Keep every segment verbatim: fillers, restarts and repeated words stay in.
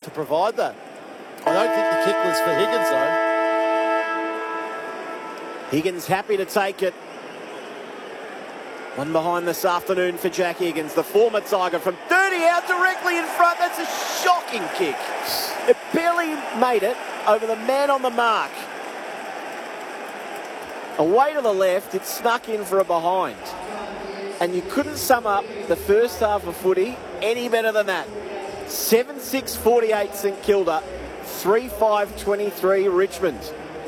to provide that. I don't think the kick was for Higgins, though. Higgins happy to take it. One behind this afternoon for Jack Higgins, the former Tiger, from thirty out directly in front. That's a shocking kick. It barely made it over the man on the mark. Away to the left, it snuck in for a behind. And you couldn't sum up the first half of footy any better than that. seven six forty-eight St Kilda, three five twenty-three Richmond.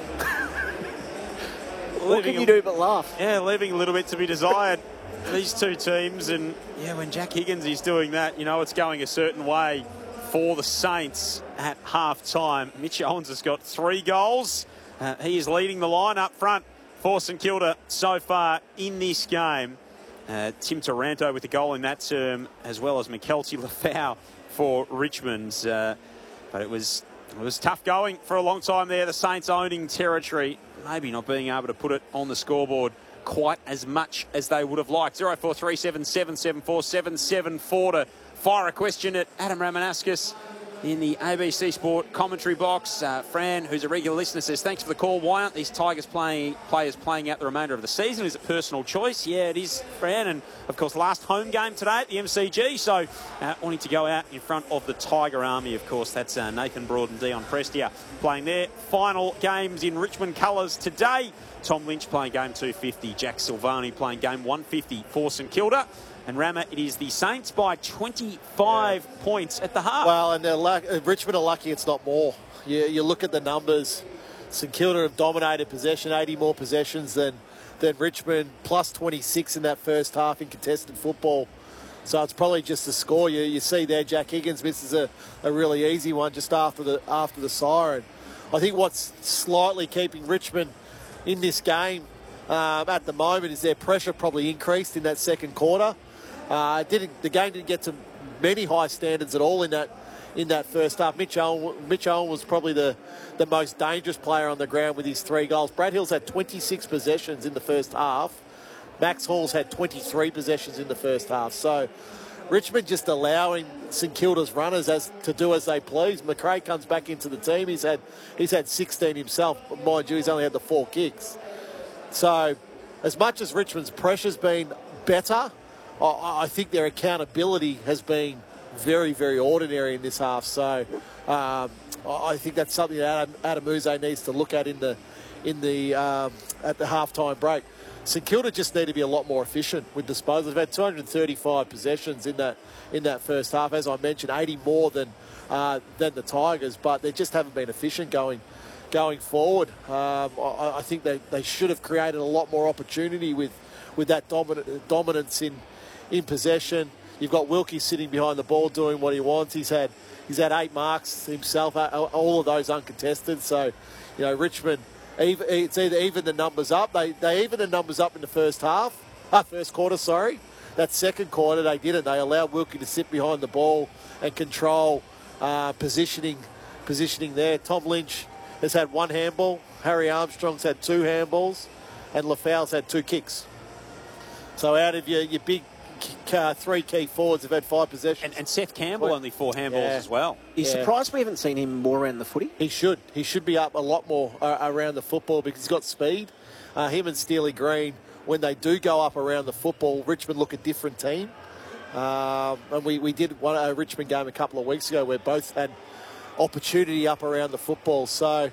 What can you do but laugh? Yeah, leaving a little bit to be desired. These two teams, and yeah, when Jack Higgins is doing that, you know it's going a certain way for the Saints at half-time. Mitch Owens has got three goals. Uh, he is leading the line up front for St Kilda so far in this game. Uh, Tim Taranto with a goal in that term, as well as McKelty Lafau for Richmond. Uh, but it was it was tough going for a long time there. The Saints owning territory, maybe not being able to put it on the scoreboard quite as much as they would have liked. zero four three seven seven seven four seven seven four to fire a question at Adam Ramanauskas in the A B C Sport commentary box. Uh, Fran, who's a regular listener, says, thanks for the call. Why aren't these Tigers playing, players playing out the remainder of the season? Is it personal choice? Yeah, it is, Fran. And, of course, last home game today at the M C G. So, uh, wanting to go out in front of the Tiger Army, of course. That's uh, Nathan Broad and Dion Prestia playing their final games in Richmond colours today. Tom Lynch playing game two fifty. Jack Silvani playing game one fifty for St Kilda. And Rama, it is the Saints by twenty-five yeah. points at the half. Well, and they're luck- Richmond are lucky it's not more. You, you look at the numbers. St Kilda have dominated possession, eighty more possessions than, than Richmond, plus twenty-six in that first half in contested football. So it's probably just a score. You, you see there, Jack Higgins misses a, a really easy one just after the after the siren. I think what's slightly keeping Richmond in this game um, at the moment is their pressure probably increased in that second quarter. Uh, didn't the game didn't get to many high standards at all in that in that first half. Mitch Owen, Mitch Owen was probably the, the most dangerous player on the ground with his three goals. Brad Hill's had twenty-six possessions in the first half. Max Hall's had twenty-three possessions in the first half. So Richmond just allowing St Kilda's runners as to do as they please. McRae comes back into the team. He's had he's had sixteen himself. Mind you, he's only had the four kicks. So as much as Richmond's pressure's been better, I think their accountability has been very, very ordinary in this half. So um, I think that's something that Adam, Adam Uze needs to look at in the in the um, at the halftime break. St Kilda just need to be a lot more efficient with disposals. They've had two hundred thirty-five possessions in that in that first half. As I mentioned, eighty more than uh, than the Tigers, but they just haven't been efficient going going forward. Um, I, I think they, they should have created a lot more opportunity with with that dominant, dominance in. in possession. You've got Wilkie sitting behind the ball doing what he wants. He's had he's had eight marks himself, all of those uncontested. So, you know, Richmond, it's either even the numbers up. They they even the numbers up in the first half, uh, first quarter, sorry. That second quarter, they didn't. They allowed Wilkie to sit behind the ball and control uh, positioning, positioning there. Tom Lynch has had one handball. Harry Armstrong's had two handballs, and Lafau's had two kicks. So out of your your big Uh, three key forwards have had five possessions. And, and Seth Campbell only four handballs yeah. as well. Are you yeah. surprised we haven't seen him more around the footy? He should. He should be up a lot more uh, around the football because he's got speed. Uh, him and Steely Green, when they do go up around the football, Richmond look a different team. Um, and we, we did one a Richmond game a couple of weeks ago where both had opportunity up around the football. So,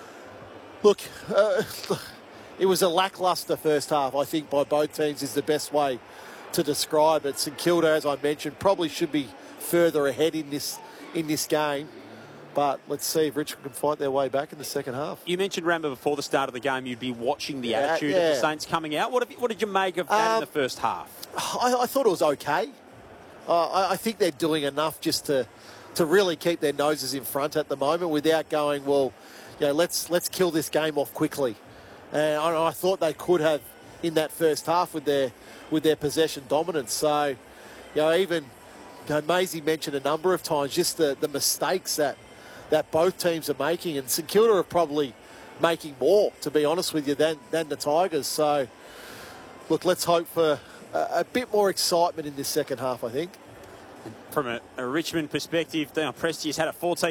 look, uh, it was a lacklustre first half, I think, by both teams is the best way to describe it. St Kilda, as I mentioned, probably should be further ahead in this in this game. But let's see if Richmond can fight their way back in the second half. You mentioned, Rambo, before the start of the game, you'd be watching the yeah, attitude yeah. of the Saints coming out. What, have you, what did you make of that um, in the first half? I, I thought it was okay. Uh, I, I think they're doing enough just to to really keep their noses in front at the moment without going, well, you know, let's let's kill this game off quickly. And I, I thought they could have in that first half with their with their possession dominance. So, you know, even you know, Maisie mentioned a number of times just the, the mistakes that that both teams are making, and St Kilda are probably making more, to be honest with you, than, than the Tigers. So, look, let's hope for a, a bit more excitement in this second half, I think. From a, a Richmond perspective, Dion Presti's had a fourteen